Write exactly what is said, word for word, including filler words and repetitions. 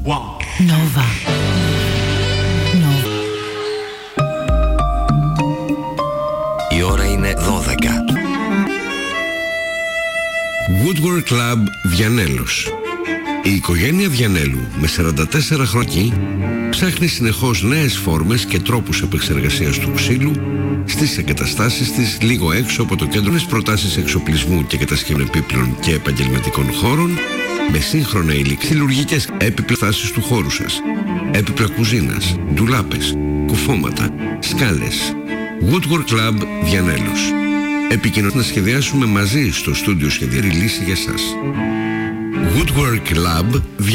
Nova. Nova. Η ώρα είναι δώδεκα. Woodwork Club Διανέλος. Η οικογένεια Διανέλου με σαράντα τέσσερα χρόνια ψάχνει συνεχώς νέες φόρμες και τρόπους επεξεργασίας του ξύλου στις εγκαταστάσεις της λίγο έξω από το κέντρο. Τις προτάσεις εξοπλισμού και κατασκευή επίπλων και επαγγελματικών χώρων με σύγχρονα υλικά, συλλουργικές επιπλαστάσεις του χώρου σας, έπιπλα κουζίνας, ντουλάπες, κουφώματα, σκάλες. Woodwork Club Διανέλος. Επικοινωνία να σχεδιάσουμε μαζί στο στούντιο σχεδίαρη λύση για σας. Woodwork Club